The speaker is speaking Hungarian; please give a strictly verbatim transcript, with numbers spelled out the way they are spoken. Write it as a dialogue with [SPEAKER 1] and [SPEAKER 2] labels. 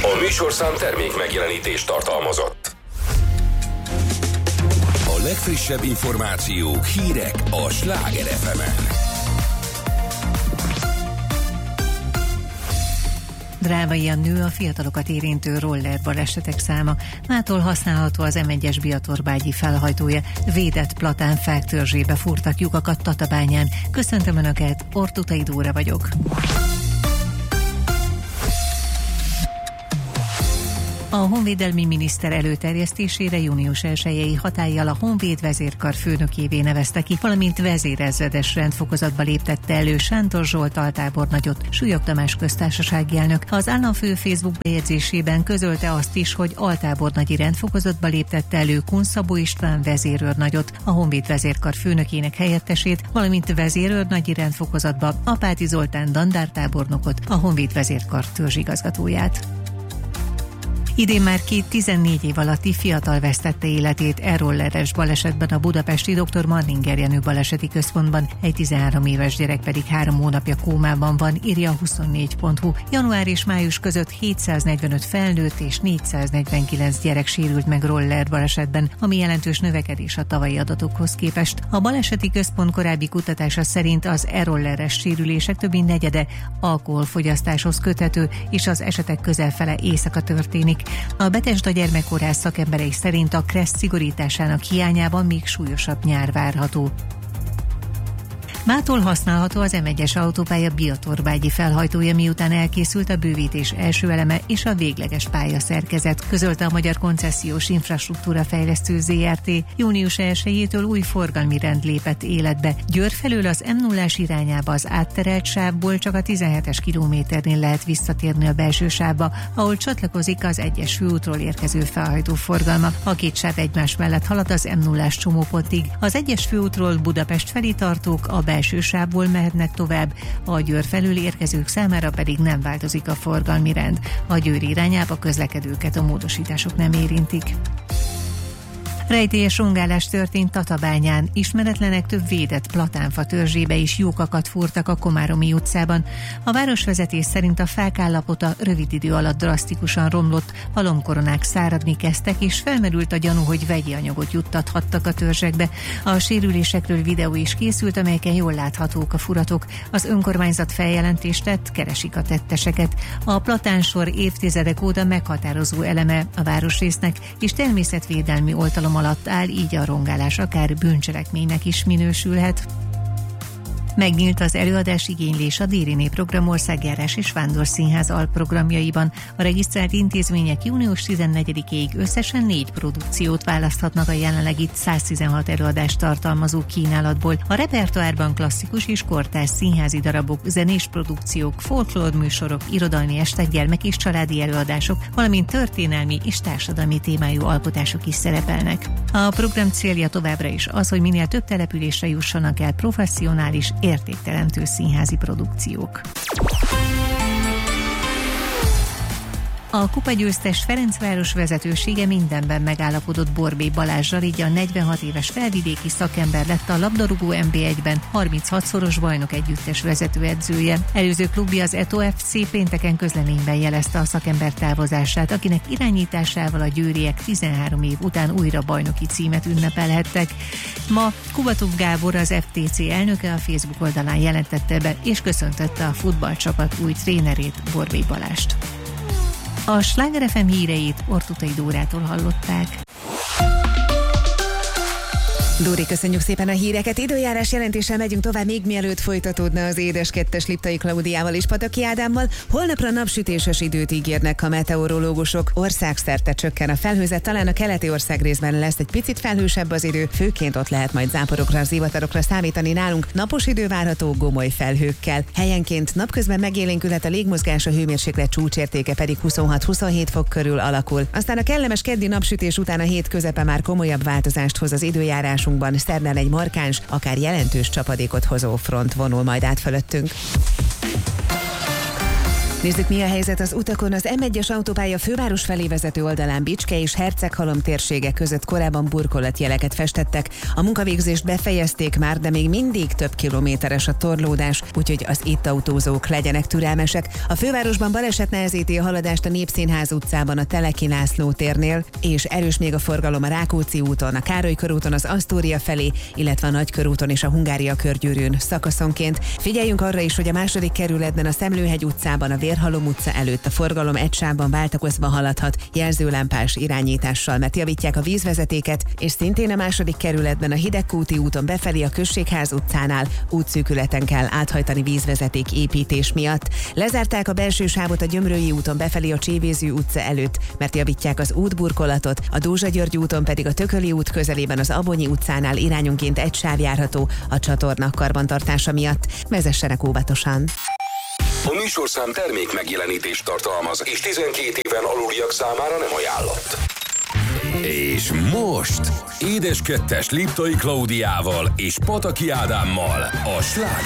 [SPEAKER 1] A műsorszám termék megjelenítést tartalmazott. A legfrissebb információk, hírek a Sláger ef emen.
[SPEAKER 2] Drámaian nő a fiatalokat érintő roller balesetek száma. Mától használható az em egyes Biatorbágyi felhajtója. Védett platánfák törzsébe fúrtak lyukakat Tatabányán. Köszöntöm Önöket, Ortutai Dóra vagyok. A honvédelmi miniszter előterjesztésére június elsejei hatállyal a Honvéd vezérkar főnökévé nevezte ki, valamint vezérezredes rendfokozatba léptette elő Sántor Zsolt altábornagyot, Súlyog Tamás köztársasági elnök. Az államfő Facebook bejegyzésében közölte azt is, hogy altábornagyi rendfokozatba léptette elő Kun Szabó István vezérőrnagyot, a Honvéd vezérkar főnökének helyettesét, valamint vezérőrnagyi rendfokozatba Apáti Zoltán dandártábornokot, a Honvéd vezérkar törzsigazgatóját. Idén már két tizennégy év alatti fiatal vesztette életét e-rolleres balesetben a budapesti doktor Marninger Jenő baleseti központban, egy tizenhárom éves gyerek pedig három hónapja kómában van, írja a huszonnégy pont hu. Január és május között hétszáznegyvenöt felnőtt és négyszáznegyvenkilenc gyerek sérült meg roller balesetben, ami jelentős növekedés a tavalyi adatokhoz képest. A baleseti központ korábbi kutatása szerint az e-rolleres sérülések több mint negyede alkoholfogyasztáshoz köthető, és az esetek közel fele éjszaka történik. A Betesda gyermekkórház szakemberei szerint a kressz szigorításának hiányában még súlyosabb nyár várható. Mától használható az em egyes autópálya Biatorbágyi felhajtója, miután elkészült a bővítés első eleme és a végleges pályaszerkezet, közölte a Magyar Koncesziós Infrastruktúra Fejlesztő zé er té. június elsejétől új forgalmi rend lépett életbe. Győr felől az em nullás irányába az átterelt sávból csak a tizenhetes kilométernél lehet visszatérni a belső sávba, ahol csatlakozik az egyes főútról érkező felhajtó forgalma. A két sáv egymás mellett halad az em nullás csomópontig. Az egyes főútról Budapest felé tartók a belső sávból mehetnek tovább, a Győr felül érkezők számára pedig nem változik a forgalmi rend. A Győr irányába közlekedőket a módosítások nem érintik. Rejtélyes rongálás történt Tatabányán. Ismeretlenek több védett platánfa törzsébe is lyukakat fúrtak a Komáromi utcában. A városvezetés szerint a fák állapota rövid idő alatt drasztikusan romlott, a lombkoronák száradni kezdtek, és felmerült a gyanú, hogy vegyi anyagot juttathattak a törzsekbe. A sérülésekről videó is készült, amelyeken jól láthatók a furatok. Az önkormányzat feljelentést tett, keresik a tetteseket. A platánsor évtizedek óta meghatározó eleme a városrésznek, és természetvédelmi oltalom alatt áll, így a rongálás akár bűncselekménynek is minősülhet. Megnyílt az előadás igénylés a Dériné program országjárás és Vándorszínház alprogramjaiban. A regisztrált intézmények június tizennegyedikéig összesen négy produkciót választhatnak a jelenlegi száztizenhat előadást tartalmazó kínálatból. A repertoárban klasszikus és kortárs színházi darabok, zenés produkciók, folklór műsorok, irodalmi estek, gyermek és családi előadások, valamint történelmi és társadalmi témájú alkotások is szerepelnek. A program célja továbbra is az, hogy minél több településre jussanak el professzionális, értékteremtő színházi produkciók. A kupagyőztes Ferencváros vezetősége mindenben megállapodott Borbély Balázsral, így a negyvenhat éves felvidéki szakember lett a labdarúgó en bé egyben harminchat-szoros bajnok együttes vezetőedzője. Előző klubja az Eto ef cé pénteken közleményben jelezte a szakember távozását, akinek irányításával a győriek tizenhárom év után újra bajnoki címet ünnepelhettek. Ma Kubatov Gábor, az ef té cé elnöke, a Facebook oldalán jelentette be és köszöntötte a futballcsapat új trénerét, Borbély Balást. A Sláger ef em híreit Ortutai Dórától hallották.
[SPEAKER 3] Dóri, köszönjük szépen a híreket. Időjárás jelentéssel megyünk tovább, még mielőtt folytatódna az édes kettes Liptai Klaudiával és Pataki Ádámmal. Holnapra napsütéses időt ígérnek a meteorológusok. Országszerte csökken a felhőzet, talán a keleti ország részben lesz egy picit felhősebb az idő, főként ott lehet majd záporokra, zivatarokra számítani. Nálunk napos idő várható gomoly felhőkkel. Helyenként napközben megélénkülhet a légmozgás, a hőmérséklet csúcsértéke pedig huszonhat-huszonhét fok körül alakul. Aztán a kellemes keddi napsütés után a hét közepe már komolyabb változást hoz az időjárás. Szerdán egy markáns, akár jelentős csapadékot hozó front vonul majd át fölöttünk. Nézzük, mi a helyzet az utakon. Az em egyes autópálya főváros felé vezető oldalán Bicske és Herceghalom térsége között korábban burkolatjeleket festettek. A munkavégzést befejezték már, de még mindig több kilométeres a torlódás, úgyhogy az itt autózók legyenek türelmesek. A fővárosban baleset nehezíti a haladást a Népszínház utcában, a Teleki László térnél, és erős még a forgalom a Rákóczi úton, a Károly körúton az Asztória felé, illetve a Nagykörúton és a Hungária körgyűrűn szakaszonként. Figyeljünk arra is, hogy a második kerületben a Szemlőhegy utcában, a Vérhalom utca előtt a forgalom egy sávban váltakozva haladhat jelzőlámpás irányítással, mert javítják a vízvezetéket, és szintén a második kerületben a Hidegkúti úton befelé a Községház utcánál útszűkületen kell áthajtani vízvezeték építés miatt. Lezárták a belső sávot a Gyömrői úton befelé a Csévézű utca előtt, mert javítják az útburkolatot, a Dózsa György úton pedig a Tököli út közelében az Abonyi utcánál irányonként egy sáv járható a csatorna karbantartása miatt. Vezessenek óvatosan!
[SPEAKER 1] A műsorszám termék megjelenítést tartalmaz, és tizenkét éven aluliak számára nem ajánlott. És most Édes Kettes Liptai Klaudiával és Pataki Ádámmal a Sláger